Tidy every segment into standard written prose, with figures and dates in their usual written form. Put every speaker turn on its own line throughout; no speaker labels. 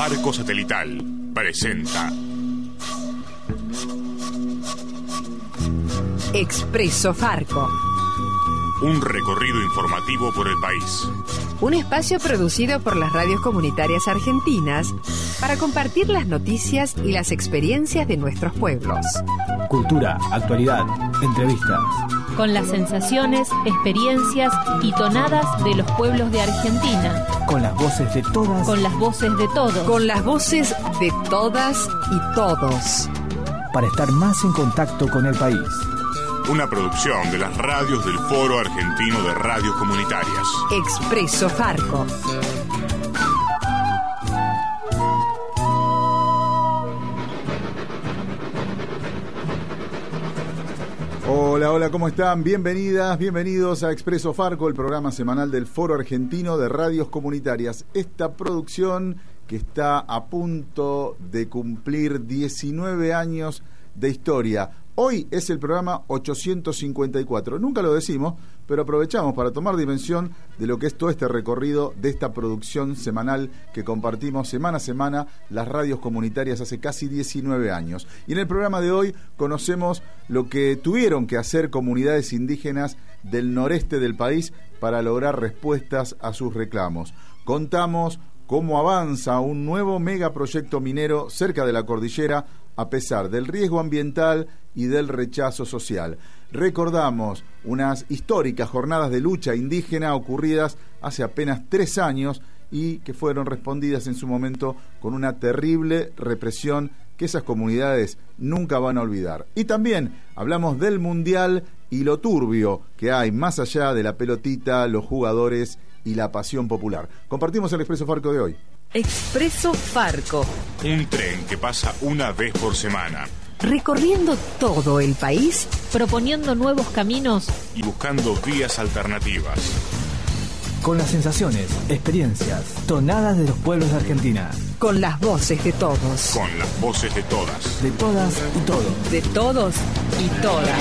Farco Satelital presenta
Expreso Farco.
Un recorrido informativo por el país.
Un espacio producido por las radios comunitarias argentinas para compartir las noticias y las experiencias de nuestros pueblos.
Cultura, actualidad, entrevistas.
Con las sensaciones, experiencias y tonadas de los pueblos de Argentina.
Con las voces de todas.
Con las voces de todos.
Con las voces de todas y todos.
Para estar más en contacto con el país.
Una producción de las radios del Foro Argentino de Radios Comunitarias.
Expreso Farco.
Hola, ¿cómo están? Bienvenidas, bienvenidos a Expreso Farco, el programa semanal del Foro Argentino de Radios Comunitarias. Esta producción que está a punto de cumplir 19 años de historia. Hoy es el programa 854. Nunca lo decimos, pero aprovechamos para tomar dimensión de lo que es todo este recorrido de esta producción semanal que compartimos semana a semana las radios comunitarias hace casi 19 años. Y en el programa de hoy conocemos lo que tuvieron que hacer comunidades indígenas del noreste del país para lograr respuestas a sus reclamos. Contamos cómo avanza un nuevo megaproyecto minero cerca de la cordillera a pesar del riesgo ambiental y del rechazo social. Recordamos unas históricas jornadas de lucha indígena ocurridas hace apenas 3 años y que fueron respondidas en su momento con una terrible represión que esas comunidades nunca van a olvidar. Y también hablamos del Mundial y lo turbio que hay más allá de la pelotita, los jugadores y la pasión popular. Compartimos el Expreso Farco de hoy.
Expreso Farco.
Un tren que pasa una vez por semana.
Recorriendo todo el país,
proponiendo nuevos caminos
y buscando vías alternativas.
Con las sensaciones, experiencias, tonadas de los pueblos de Argentina.
Con las voces de todos.
Con las voces de todas.
De todas y todos.
De todos y todas.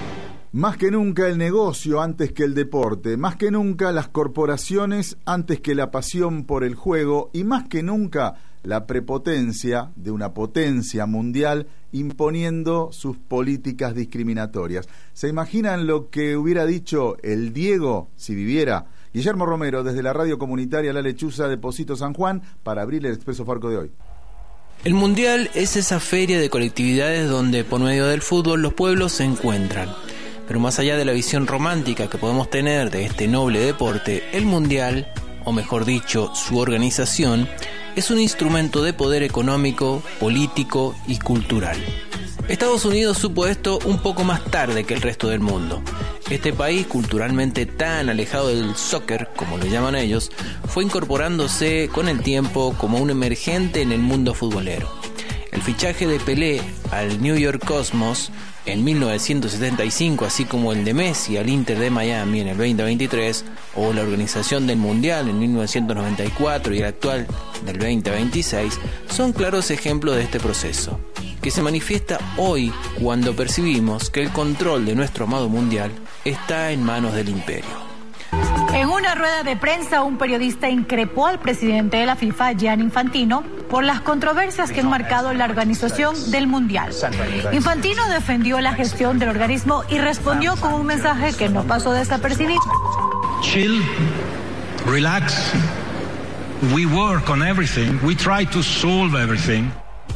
Más que nunca el negocio antes que el deporte, más que nunca las corporaciones antes que la pasión por el juego y más que nunca la prepotencia de una potencia mundial imponiendo sus políticas discriminatorias. ¿Se imaginan lo que hubiera dicho el Diego si viviera? Guillermo Romero, desde la radio comunitaria La Lechuza de Pocito San Juan, para abrir el Expreso Farco de hoy.
El Mundial es esa feria de colectividades donde por medio del fútbol los pueblos se encuentran. Pero más allá de la visión romántica que podemos tener de este noble deporte, el Mundial, o mejor dicho, su organización, es un instrumento de poder económico, político y cultural. Estados Unidos supo esto un poco más tarde que el resto del mundo. Este país, culturalmente tan alejado del soccer, como lo llaman ellos, fue incorporándose con el tiempo como un emergente en el mundo futbolero. El fichaje de Pelé al New York Cosmos en 1975, así como el de Messi al Inter de Miami en el 2023, o la organización del Mundial en 1994 y el actual del 2026, son claros ejemplos de este proceso, que se manifiesta hoy cuando percibimos que el control de nuestro amado Mundial está en manos del imperio.
En una rueda de prensa, un periodista increpó al presidente de la FIFA, Gianni Infantino, por las controversias que han marcado la organización del Mundial. Infantino defendió la gestión del organismo y respondió con un mensaje que no pasó desapercibido.
Chill, relax. We work on everything. We try to solve everything.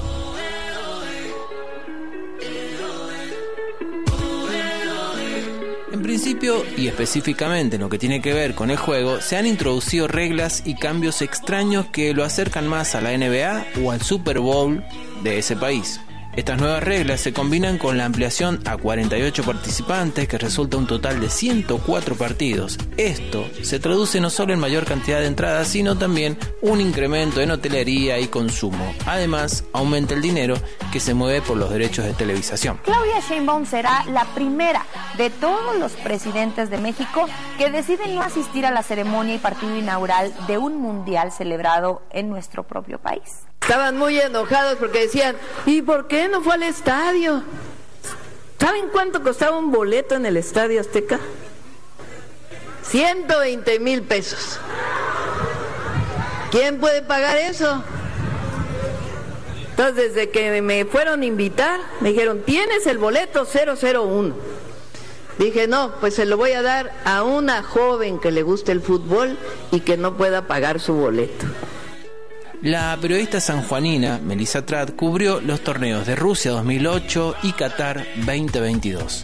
En principio, y específicamente en lo que tiene que ver con el juego, se han introducido reglas y cambios extraños que lo acercan más a la NBA o al Super Bowl de ese país. Estas nuevas reglas se combinan con la ampliación a 48 participantes, que resulta un total de 104 partidos. Esto se traduce no solo en mayor cantidad de entradas, sino también un incremento en hotelería y consumo. Además, aumenta el dinero que se mueve por los derechos de televisación.
Claudia Sheinbaum será la primera de todos los presidentes de México que deciden no asistir a la ceremonia y partido inaugural de un mundial celebrado en nuestro propio país.
Estaban muy enojados porque decían, ¿y por qué no fue al estadio? ¿Saben cuánto costaba un boleto en el Estadio Azteca? 120,000 pesos. ¿Quién puede pagar eso? Entonces, desde que me fueron a invitar, me dijeron, ¿tienes el boleto 001? Dije, no, pues se lo voy a dar a una joven que le guste el fútbol y que no pueda pagar su boleto.
La periodista sanjuanina Melissa Trat cubrió los torneos de Rusia 2008 y Qatar 2022.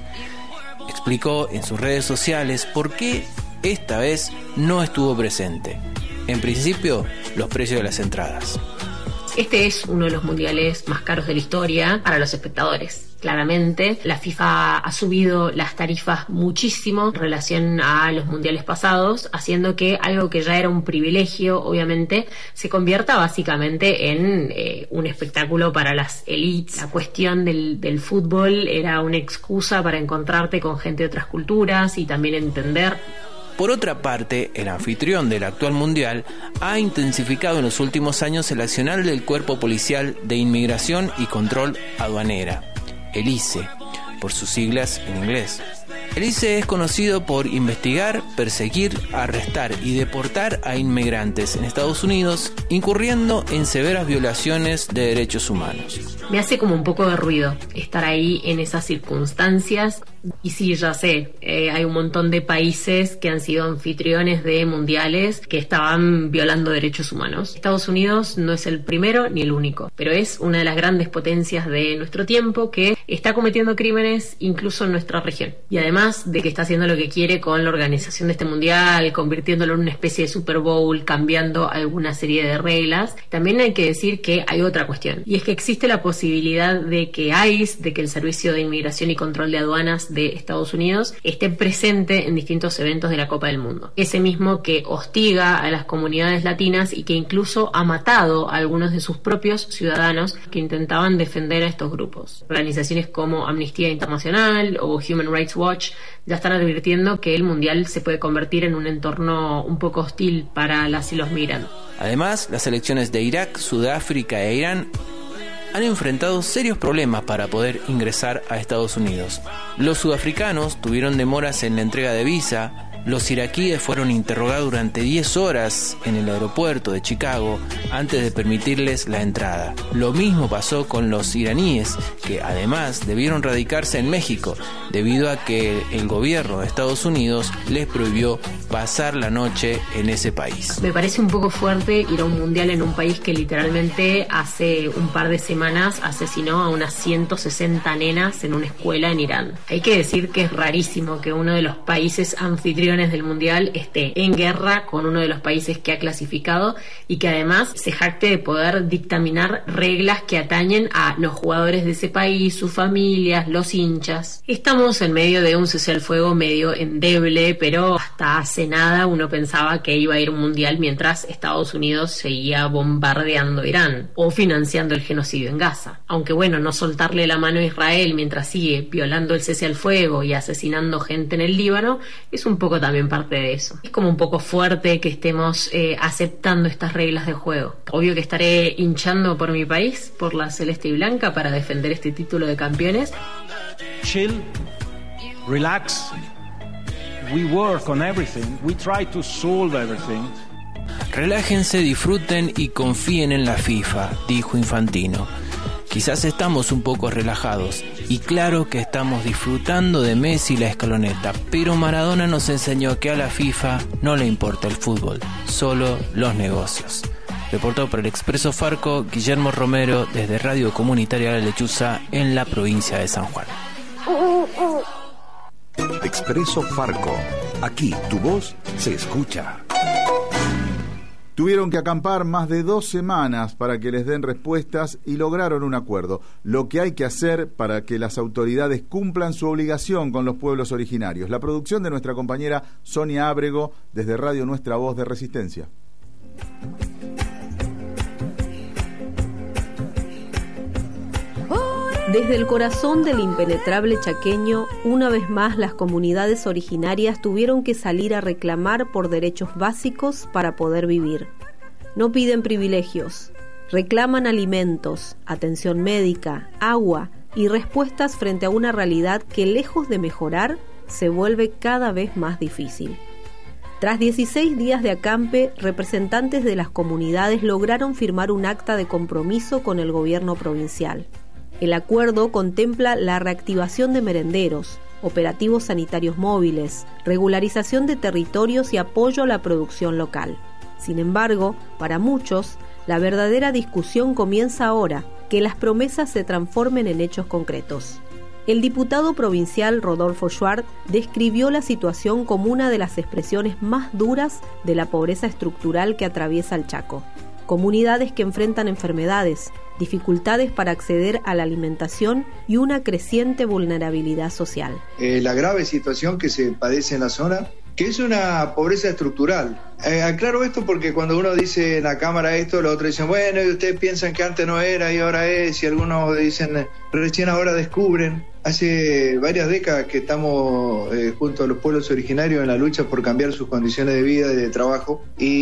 Explicó en sus redes sociales por qué esta vez no estuvo presente. En principio, los precios de las entradas.
Este es uno de los mundiales más caros de la historia para los espectadores. Claramente, la FIFA ha subido las tarifas muchísimo en relación a los mundiales pasados, haciendo que algo que ya era un privilegio, obviamente, se convierta básicamente en un espectáculo para las élites. La cuestión del fútbol era una excusa para encontrarte con gente de otras culturas y también entender.
Por otra parte, el anfitrión del actual mundial ha intensificado en los últimos años el accionar del Cuerpo Policial de Inmigración y Control Aduanera, el ICE, por sus siglas en inglés. El ICE es conocido por investigar, perseguir, arrestar y deportar a inmigrantes en Estados Unidos, incurriendo en severas violaciones de derechos humanos.
Me hace como un poco de ruido estar ahí en esas circunstancias. Y sí, ya sé, hay un montón de países que han sido anfitriones de mundiales que estaban violando derechos humanos. Estados Unidos no es el primero ni el único, pero es una de las grandes potencias de nuestro tiempo que está cometiendo crímenes incluso en nuestra región. Y además de que está haciendo lo que quiere con la organización de este mundial, convirtiéndolo en una especie de Super Bowl, cambiando alguna serie de reglas, también hay que decir que hay otra cuestión. Y es que existe la posibilidad de que ICE, de que el Servicio de Inmigración y Control de Aduanas de Estados Unidos, esté presente en distintos eventos de la Copa del Mundo. Ese mismo que hostiga a las comunidades latinas y que incluso ha matado a algunos de sus propios ciudadanos que intentaban defender a estos grupos. Organizaciones como Amnistía Internacional o Human Rights Watch ya están advirtiendo que el Mundial se puede convertir en un entorno un poco hostil para las y los migrantes.
Además, las selecciones de Irak, Sudáfrica e Irán han enfrentado serios problemas para poder ingresar a Estados Unidos. Los sudafricanos tuvieron demoras en la entrega de visa. Los iraquíes fueron interrogados durante 10 horas en el aeropuerto de Chicago antes de permitirles la entrada. Lo mismo pasó con los iraníes, que además debieron radicarse en México, debido a que el gobierno de Estados Unidos les prohibió pasar la noche en ese país.
Me parece un poco fuerte ir a un mundial en un país que literalmente hace un par de semanas asesinó a unas 160 nenas en una escuela en Irán. Hay que decir que es rarísimo que uno de los países anfitriones del mundial esté en guerra con uno de los países que ha clasificado y que además se jacte de poder dictaminar reglas que atañen a los jugadores de ese país, sus familias, los hinchas. Estamos en medio de un cese al fuego medio endeble, pero hasta hace nada uno pensaba que iba a ir un mundial mientras Estados Unidos seguía bombardeando Irán o financiando el genocidio en Gaza. Aunque bueno, no soltarle la mano a Israel mientras sigue violando el cese al fuego y asesinando gente en el Líbano es un poco también parte de eso. Es como un poco fuerte que estemos aceptando estas reglas de juego. Obvio que estaré hinchando por mi país, por la celeste y blanca, para defender este título de campeones.
Chill, relax. We work on everything. We try to solve everything.
Relájense, disfruten y confíen en la FIFA, dijo Infantino. Quizás estamos un poco relajados y claro que estamos disfrutando de Messi y la escaloneta, pero Maradona nos enseñó que a la FIFA no le importa el fútbol, solo los negocios. Reportó para el Expreso Farco Guillermo Romero desde Radio Comunitaria La Lechuza en la provincia de San Juan.
Expreso Farco. Aquí tu voz se escucha.
Tuvieron que acampar más de 2 semanas para que les den respuestas y lograron un acuerdo. Lo que hay que hacer para que las autoridades cumplan su obligación con los pueblos originarios. La producción de nuestra compañera Sonia Ábrego desde Radio Nuestra Voz de Resistencia.
Desde el corazón del impenetrable chaqueño, una vez más las comunidades originarias tuvieron que salir a reclamar por derechos básicos para poder vivir. No piden privilegios, reclaman alimentos, atención médica, agua y respuestas frente a una realidad que, lejos de mejorar, se vuelve cada vez más difícil. Tras 16 días de acampe, representantes de las comunidades lograron firmar un acta de compromiso con el gobierno provincial. El acuerdo contempla la reactivación de merenderos, operativos sanitarios móviles, regularización de territorios y apoyo a la producción local. Sin embargo, para muchos, la verdadera discusión comienza ahora, que las promesas se transformen en hechos concretos. El diputado provincial Rodolfo Schwartz describió la situación como una de las expresiones más duras de la pobreza estructural que atraviesa el Chaco. Comunidades que enfrentan enfermedades, dificultades para acceder a la alimentación y una creciente vulnerabilidad social.
La grave situación que se padece en la zona, que es una pobreza estructural. Aclaro esto porque cuando uno dice en la Cámara esto, los otros dicen, bueno, y ustedes piensan que antes no era y ahora es, y algunos dicen, recién ahora descubren. Hace varias décadas que estamos junto a los pueblos originarios en la lucha por cambiar sus condiciones de vida y de trabajo,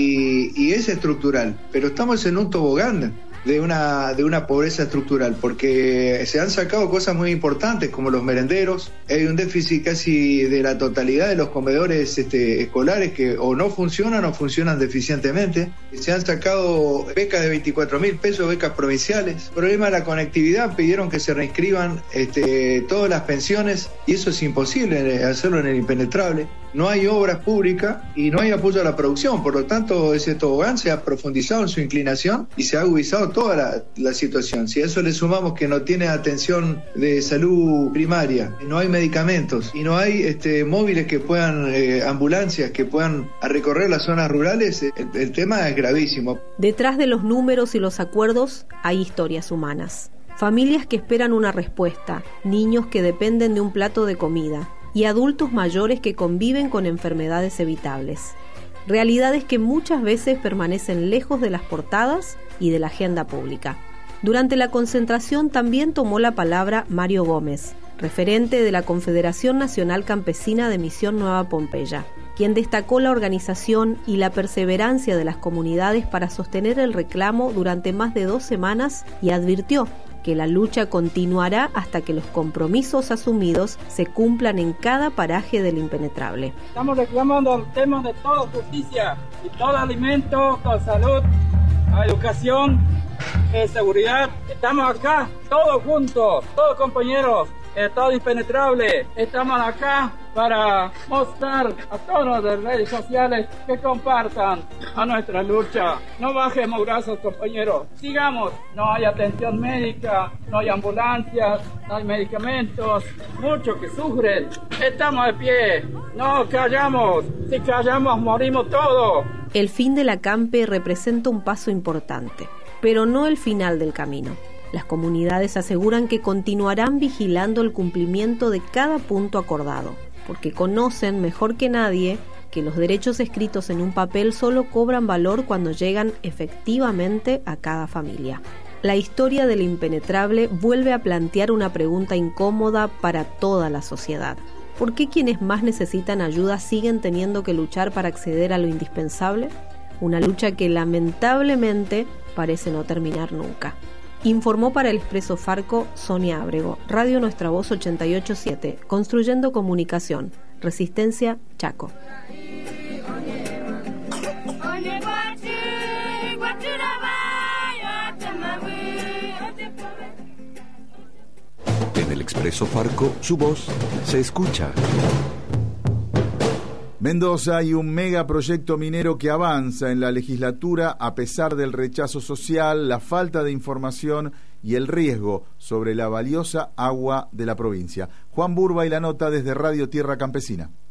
y es estructural, pero estamos en un tobogán de una pobreza estructural, porque se han sacado cosas muy importantes como los merenderos. Hay un déficit casi de la totalidad de los comedores escolares que o no funcionan deficientemente. Se han sacado becas de 24.000 pesos, becas provinciales. Problema de la conectividad, pidieron que se reinscriban todas las pensiones, y eso es imposible hacerlo en el impenetrable. No hay obras públicas y no hay apoyo a la producción, por lo tanto ese tobogán se ha profundizado en su inclinación y se ha agudizado toda la situación. Si a eso le sumamos que no tiene atención de salud primaria, no hay medicamentos y no hay móviles que puedan, ambulancias que puedan recorrer las zonas rurales, el tema es gravísimo.
Detrás de los números y los acuerdos hay historias humanas. Familias que esperan una respuesta, niños que dependen de un plato de comida y adultos mayores que conviven con enfermedades evitables. Realidades que muchas veces permanecen lejos de las portadas y de la agenda pública. Durante la concentración también tomó la palabra Mario Gómez, referente de la Confederación Nacional Campesina de Misión Nueva Pompeya, quien destacó la organización y la perseverancia de las comunidades para sostener el reclamo durante más de 2 semanas y advirtió que la lucha continuará hasta que los compromisos asumidos se cumplan en cada paraje del impenetrable.
Estamos reclamando el tema de toda justicia y todo alimento, toda salud, educación, seguridad. Estamos acá, todos juntos, todos compañeros, todo impenetrable. Estamos acá para mostrar a todos las redes sociales que compartan a nuestra lucha. No bajemos brazos, compañeros. Sigamos. No hay atención médica, no hay ambulancias, no hay medicamentos. Muchos que sufren. Estamos de pie. No callamos. Si callamos, morimos todos.
El fin del acampe representa un paso importante, pero no el final del camino. Las comunidades aseguran que continuarán vigilando el cumplimiento de cada punto acordado, porque conocen mejor que nadie que los derechos escritos en un papel solo cobran valor cuando llegan efectivamente a cada familia. La historia del impenetrable vuelve a plantear una pregunta incómoda para toda la sociedad. ¿Por qué quienes más necesitan ayuda siguen teniendo que luchar para acceder a lo indispensable? Una lucha que lamentablemente parece no terminar nunca. Informó para el Expreso Farco Sonia Ábrego, Radio Nuestra Voz 88.7, Construyendo Comunicación, Resistencia, Chaco.
En el Expreso Farco, su voz se escucha.
Mendoza, hay un megaproyecto minero que avanza en la legislatura a pesar del rechazo social, la falta de información y el riesgo sobre la valiosa agua de la provincia. Juan Burba y la nota desde Radio Tierra Campesina.